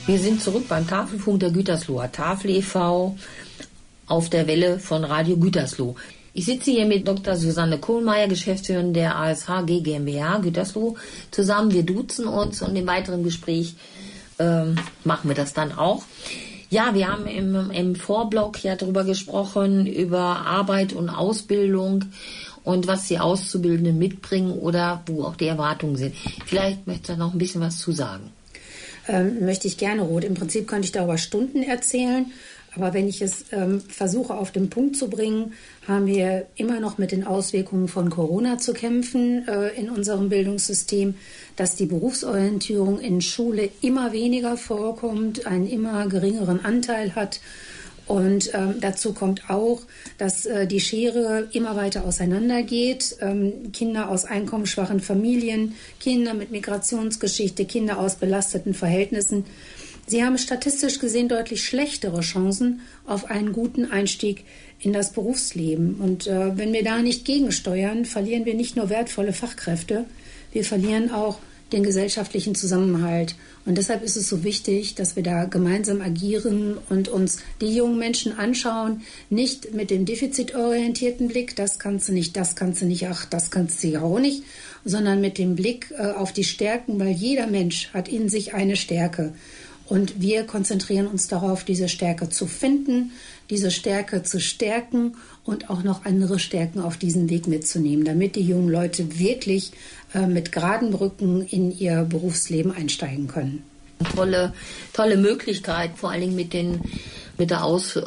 Wir sind zurück beim Tafelfunk der Gütersloher Tafel e.V. auf der Welle von Radio Gütersloh. Ich sitze hier mit Dr. Susanne Kohlmeier, Geschäftsführerin der ASH GmbH Gütersloh, zusammen. Wir duzen uns und im weiteren Gespräch machen wir das dann auch. Ja, wir haben im Vorblock ja darüber gesprochen, über Arbeit und Ausbildung und was die Auszubildenden mitbringen oder wo auch die Erwartungen sind. Vielleicht möchtest du noch ein bisschen was zu sagen. Möchte ich gerne, Ruth. Im Prinzip könnte ich darüber Stunden erzählen, aber wenn ich es versuche auf den Punkt zu bringen, haben wir immer noch mit den Auswirkungen von Corona zu kämpfen in unserem Bildungssystem, dass die Berufsorientierung in Schule immer weniger vorkommt, einen immer geringeren Anteil hat. Und dazu kommt auch, dass die Schere immer weiter auseinandergeht. Kinder aus einkommensschwachen Familien, Kinder mit Migrationsgeschichte, Kinder aus belasteten Verhältnissen. Sie haben statistisch gesehen deutlich schlechtere Chancen auf einen guten Einstieg in das Berufsleben. Und wenn wir da nicht gegensteuern, verlieren wir nicht nur wertvolle Fachkräfte, wir verlieren auch den gesellschaftlichen Zusammenhalt. Und deshalb ist es so wichtig, dass wir da gemeinsam agieren und uns die jungen Menschen anschauen, nicht mit dem defizitorientierten Blick, das kannst du nicht, ach, das kannst du ja auch nicht, sondern mit dem Blick auf die Stärken, weil jeder Mensch hat in sich eine Stärke. Und wir konzentrieren uns darauf, diese Stärke zu finden, diese Stärke zu stärken und auch noch andere Stärken auf diesen Weg mitzunehmen, damit die jungen Leute wirklich mit geraden Rücken in ihr Berufsleben einsteigen können. Tolle Möglichkeit, vor allen Dingen mit der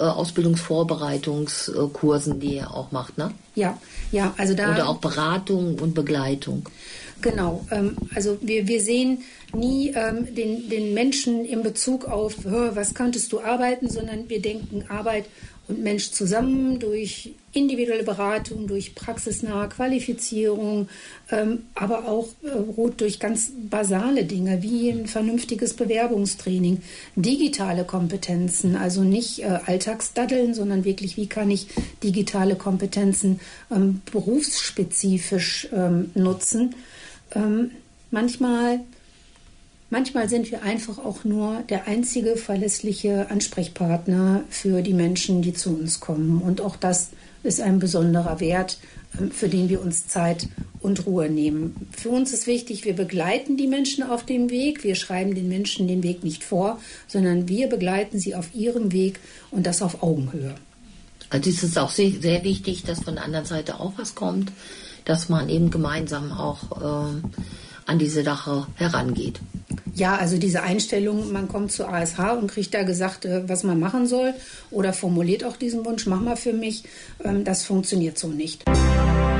Ausbildungsvorbereitungskursen, die ihr auch macht, ne? Ja, also da... Oder auch Beratung und Begleitung. Genau, also wir sehen nie den Menschen in Bezug auf, was könntest du arbeiten, sondern wir denken Arbeit und Mensch zusammen durch individuelle Beratung, durch praxisnahe Qualifizierung, aber auch durch ganz basale Dinge wie ein vernünftiges Bewerbungstraining, digitale Kompetenzen, also nicht Alltagsdaddeln, sondern wirklich, wie kann ich digitale Kompetenzen berufsspezifisch nutzen. Manchmal sind wir einfach auch nur der einzige verlässliche Ansprechpartner für die Menschen, die zu uns kommen. Und auch das ist ein besonderer Wert, für den wir uns Zeit und Ruhe nehmen. Für uns ist wichtig, wir begleiten die Menschen auf dem Weg. Wir schreiben den Menschen den Weg nicht vor, sondern wir begleiten sie auf ihrem Weg und das auf Augenhöhe. Also es ist auch sehr, sehr wichtig, dass von der anderen Seite auch was kommt, dass man eben gemeinsam auch an diese Sache herangeht. Ja, also diese Einstellung, man kommt zur ASH und kriegt da gesagt, was man machen soll oder formuliert auch diesen Wunsch, mach mal für mich, das funktioniert so nicht.